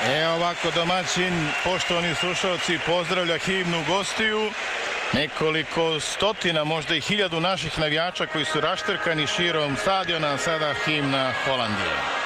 Ovako domaćin, poštovani slušalci, pozdravlja himnu gostiju. Nekoliko stotina, možda i 1000 naših navijača koji su raštrkani širom stadiona, sada himna Holandije.